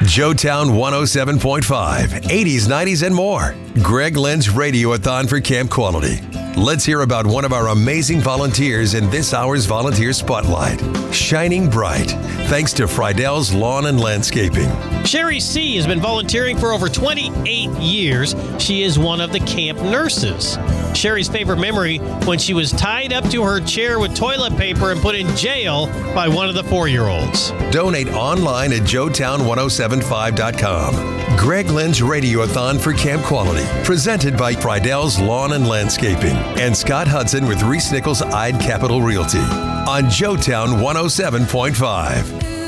Joetown 107.5, 80s, 90s, and more. Greg Lynn's Radiothon for Camp Quality. Let's hear about one of our amazing volunteers in this hour's Volunteer Spotlight. Shining bright, thanks to Friedell's Lawn and Landscaping. Sherry C. has been volunteering for over 28 years. She is one of the camp nurses. Sherry's favorite memory when she was tied up to her chair with toilet paper and put in jail by one of the 4-year-olds. Donate online at joetown1075.com. Greg Lynn's Radiothon for Camp Quality, presented by Friedell's Lawn and Landscaping and Scott Hudson with Reese Nichols Ide Capital Realty on Joetown 107.5.